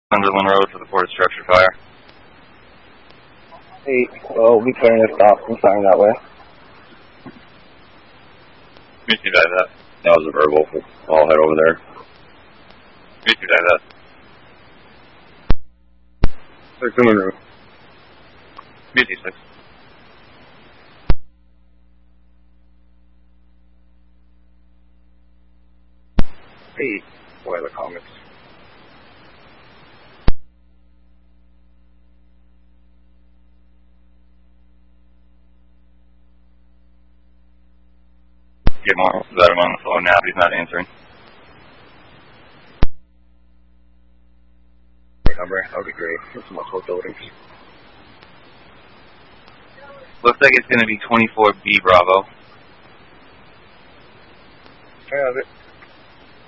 Sunderland Road for the Port of Structure Fire. 8, well, we'll be clearing the stop and firing that way. Meet you by that. That was a verbal. I'll head over there. Meet you by that. 6 Monroe. Meet you 6. Hey, boiler comments. Get Morris that him on the phone now, but he's not answering. Number, that would be great. There's some multiple buildings. Looks like it's going to be 24B Bravo. I have it.